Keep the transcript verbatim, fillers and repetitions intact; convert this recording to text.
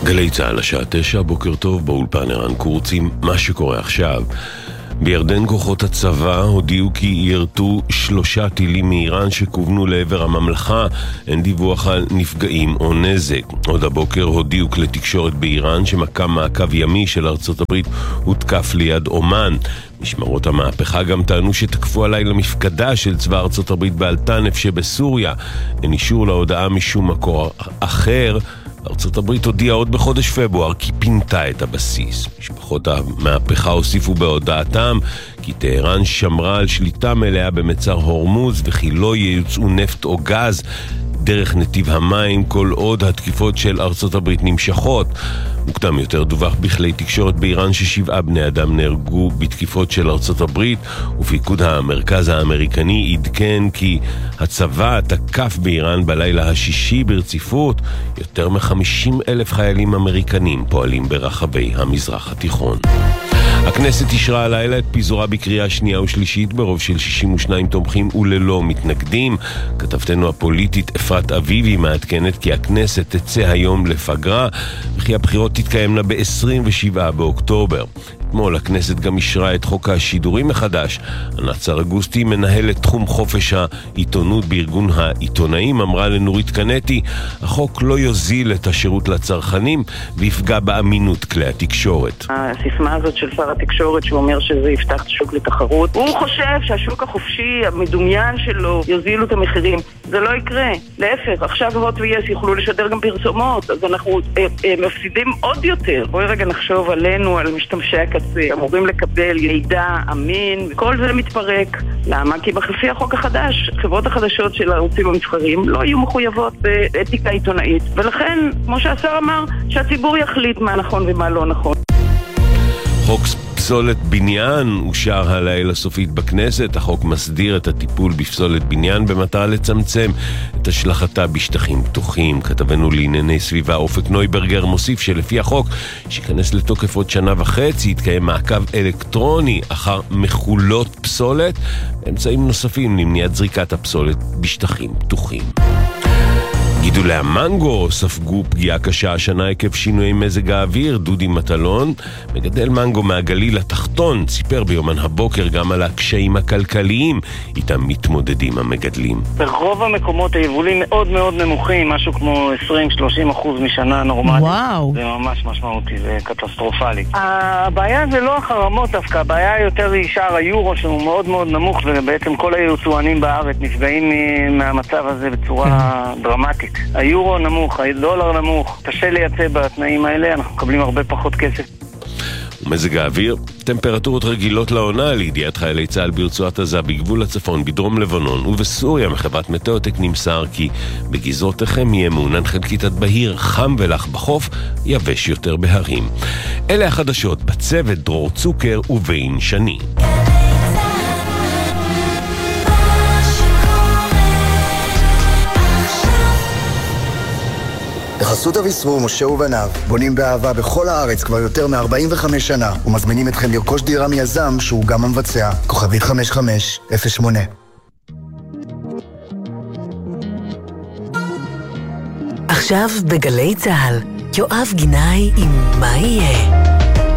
גלי צהל השעה תשע, בוקר טוב, באולפן ערן קורצים. מה שקורה עכשיו: בירדן כוחות הצבא הודיעו כי ירתו שלושה טילים מאיראן שכוונו לעבר הממלכה. אין דיווח על נפגעים או נזק. עוד הבוקר הודיעו כלי תקשורת באיראן שמקם מעקב ימי של ארצות הברית הותקף ליד אומן. משמרות המהפכה גם טענו שתקפו הלילה מפקדה של צבא ארצות הברית באלטנף שבסוריה. אין אישור להודעה משום מקור אחר. ארצות הברית הודיעה עוד בחודש פברואר כי פינתה את הבסיס. משפחות המהפכה הוסיפו בהודעתם כי טהרן שמרה על שליטה מלאה במצר הורמוז וכי לא ייוצאו נפט או גז דרך נתיב המים כל עוד התקיפות של ארצות הברית נמשכות. מוקדם יותר דווח בכלי תקשורת באיראן ששבעה בני אדם נהרגו בתקיפות של ארצות הברית, ופיקוד המרכז האמריקני עדכן כי הצבא תקף באיראן בלילה השישי ברציפות. יותר מ-חמישים אלף חיילים אמריקנים פועלים ברחבי המזרח התיכון. הכנסת אישרה הלילה את פיזורה בקריאה שנייה ושלישית ברוב של שישים ושניים תומכים וללא מתנגדים. כתבתנו הפוליטית אפרת אביבי מעדכנת כי הכנסת תצא היום לפגרה וכי הבחירות תתקיימנה ב-עשרים ושבעה באוקטובר. אתמול הכנסת גם אישרה את חוק השידורים מחדש. ענת סרגוסטי, מנהלת תחום חופש העיתונות בארגון העיתונאים, אמרה לנורית קנטי, החוק לא יוזיל את השירות לצרכנים ויפגע באמינות כלי התקשורת. הסיסמה הזאת של שר התקשורת שהוא אומר שזה יפתח את השוק לתחרות, הוא חושב שהשוק החופשי המדומיין שלו יוזילו את המחירים. זה לא יקרה, להפך. עכשיו הוט ויס יוכלו לשדר גם פרסומות, אז אנחנו אה, אה, מפסידים עוד יותר. בואי רגע נחשוב עלינו, על משתמשי הקצה, אמורים לקבל מידע אמין, כל זה מתפרק. למה? כי לפי החוק החדש, חברות החדשות של הערוצים המסחריים לא יהיו מחויבות באתיקה עיתונאית, ולכן, כמו שהשר אמר, שהציבור יחליט מה נכון ומה לא נכון. חוק פסולת בניין אושר הלילה סופית בכנסת. החוק מסדיר את הטיפול בפסולת בניין במטרה לצמצם את השלכתה בשטחים פתוחים. כתבנו לענייני סביבה אופק נויברגר מוסיף שלפי החוק שיכנס לתוקף עוד שנה וחצי יתקיים מעקב אלקטרוני אחר מחולות פסולת באמצעים נוספים למניעת זריקת הפסולת בשטחים פתוחים. גידולי המנגו ספגו פגיעה קשה השנה עקב שינויי מזג האוויר. דודי מטלון, מגדל מנגו מהגליל התחתון, סיפר ביומן הבוקר גם על הקשיים הכלכליים איתם מתמודדים המגדלים. ברוב המקומות היבולים מאוד מאוד נמוכים, משהו כמו עשרים שלושים אחוז משנה נורמלית. וואו. זה ממש משמעותי, זה קטסטרופלי. הבעיה זה לא החרמות דווקא, הבעיה יותר היא שער היורו שהוא מאוד מאוד נמוך, ובעצם כל היצואנים בארץ נפגעים מהמצב הזה בצורה דרמטית. היורו נמוך, הדולר נמוך, קשה לייצא בתנאים האלה, אנחנו מקבלים הרבה פחות כסף. ומזג האוויר, טמפרטורות רגילות לעונה. לידיעת חיילי צה"ל ברצועת עזה, בגבול הצפון, בדרום לבנון ובסוריה מחברת מטאוטק נמסר כי בגזרותיכם יהיה מעונן חלקית עד בהיר, חם ולח בחוף, יבש יותר בהרים. אלה החדשות בצוות דרור צוקר ובין שני. בחסות אביסרו, משה ובניו, בונים באהבה בכל הארץ כבר יותר מ-ארבעים וחמש שנה, ומזמינים אתכם לרכוש דירה מיזם שהוא גם המבצע. כוכבית חמש חמש אפס שמונה. עכשיו בגלי צהל, יואב גינאי עם מה יהיה.